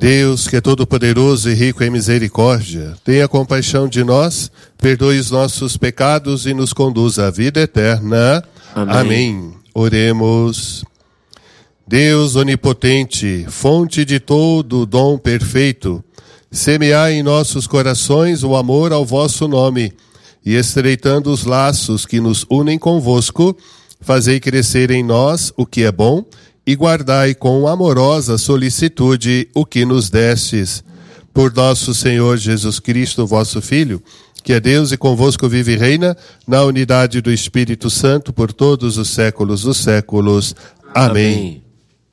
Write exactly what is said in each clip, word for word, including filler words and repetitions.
Deus, que é todo-poderoso e rico em misericórdia, tenha compaixão de nós, perdoe os nossos pecados e nos conduza à vida eterna. Amém. Amém. Oremos. Deus onipotente, fonte de todo dom perfeito, semeai em nossos corações o amor ao vosso nome, e estreitando os laços que nos unem convosco, fazei crescer em nós o que é bom, e guardai com amorosa solicitude o que nos destes. Por nosso Senhor Jesus Cristo, vosso Filho, que é Deus e convosco vive e reina, na unidade do Espírito Santo, por todos os séculos dos séculos. Amém. Amém.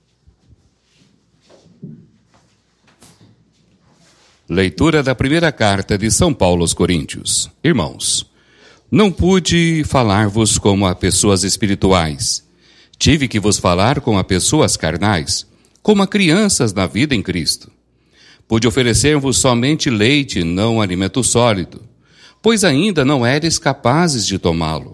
Leitura da primeira carta de São Paulo aos Coríntios. Irmãos, não pude falar-vos como a pessoas espirituais. Tive que vos falar como a pessoas carnais, como a crianças na vida em Cristo. Pude oferecer-vos somente leite, não alimento sólido, pois ainda não éreis capazes de tomá-lo.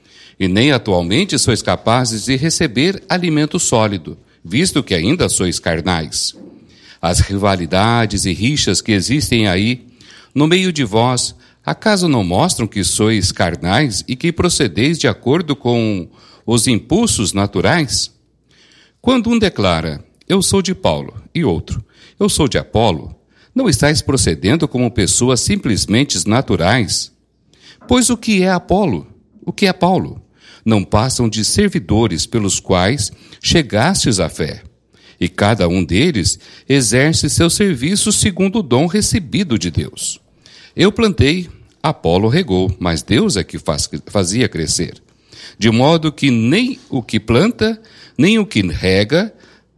E nem atualmente sois capazes de receber alimento sólido, visto que ainda sois carnais. As rivalidades e rixas que existem aí, no meio de vós, acaso não mostram que sois carnais e que procedeis de acordo com os impulsos naturais? Quando um declara, eu sou de Paulo, e outro, eu sou de Apolo, não estáis procedendo como pessoas simplesmente naturais? Pois o que é Apolo? O que é Paulo? Não passam de servidores pelos quais chegastes à fé. E cada um deles exerce seu serviço segundo o dom recebido de Deus. Eu plantei, Apolo regou, mas Deus é que faz, fazia crescer. De modo que nem o que planta, nem o que rega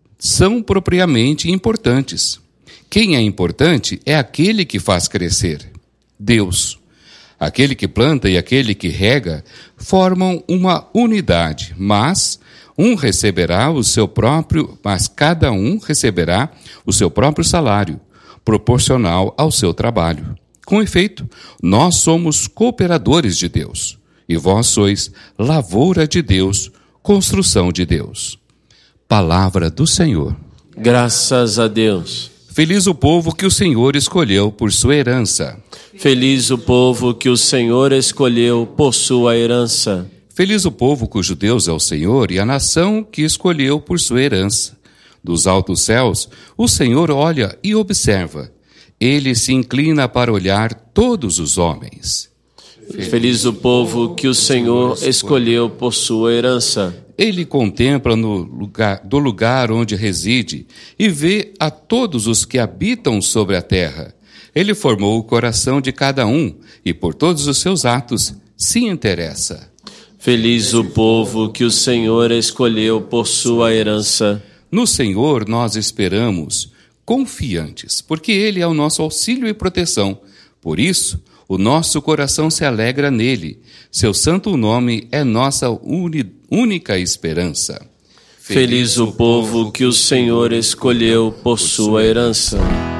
são propriamente importantes. Quem é importante é aquele que faz crescer, Deus. Aquele que planta e aquele que rega formam uma unidade, mas um receberá o seu próprio, mas cada um receberá o seu próprio salário, proporcional ao seu trabalho. Com efeito, nós somos cooperadores de Deus, e vós sois lavoura de Deus, construção de Deus. Palavra do Senhor. Graças a Deus. Feliz o povo que o Senhor escolheu por sua herança. Feliz o povo que o Senhor escolheu por sua herança. Feliz o povo cujo Deus é o Senhor e a nação que escolheu por sua herança. Dos altos céus, o Senhor olha e observa. Ele se inclina para olhar todos os homens. Feliz o povo que o Senhor escolheu por sua herança. Ele contempla no lugar, do lugar onde reside e vê a todos os que habitam sobre a terra. Ele formou o coração de cada um e por todos os seus atos se interessa. Feliz o povo que o Senhor escolheu por sua herança. No Senhor nós esperamos, confiantes, porque Ele é o nosso auxílio e proteção. Por isso, o nosso coração se alegra nele. Seu santo nome é nossa uni, única esperança. Feliz o povo que o Senhor escolheu por sua herança.